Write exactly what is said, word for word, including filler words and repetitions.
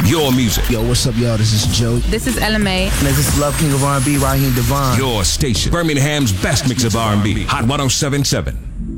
Your music. Yo, what's up, y'all? This is Joe. This is Ella May. And this is Love King of R and B, Raheem Devon. Your station. Birmingham's best mix of R and B. Hot one oh seven point seven.